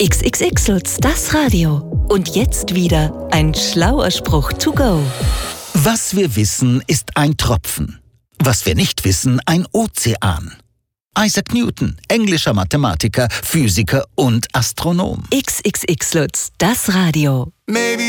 XXX Lutz, das Radio. Und jetzt wieder ein schlauer Spruch to go. Was wir wissen, ist ein Tropfen. Was wir nicht wissen, ein Ozean. Isaac Newton, englischer Mathematiker, Physiker und Astronom. XXX Lutz, das Radio. Maybe